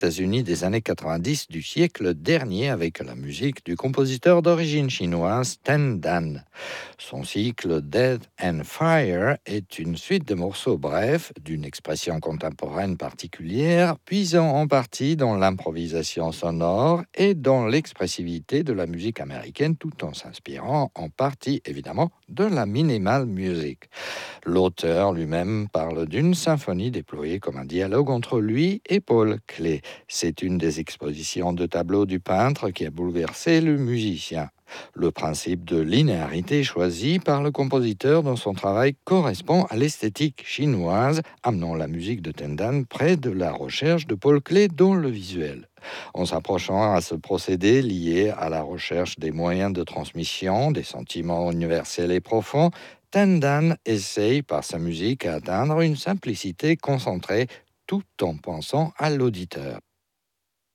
États-Unis des années 90 du siècle dernier avec la musique du compositeur d'origine chinoise Ten Dan. Son cycle Death and Fire est une suite de morceaux brefs d'une expression contemporaine particulière, puisant en partie dans l'improvisation sonore et dans l'expressivité de la musique américaine, tout en s'inspirant en partie évidemment de la minimal music. L'auteur lui-même parle d'une symphonie déployée comme un dialogue entre lui et Paul Klee. C'est une des expositions de tableaux du peintre qui a bouleversé le musicien. Le principe de linéarité choisi par le compositeur dans son travail correspond à l'esthétique chinoise, amenant la musique de Tendan près de la recherche de Paul Klee dans le visuel. En s'approchant à ce procédé lié à la recherche des moyens de transmission, des sentiments universels et profonds, Tendan essaye par sa musique à atteindre une simplicité concentrée tout en pensant à l'auditeur.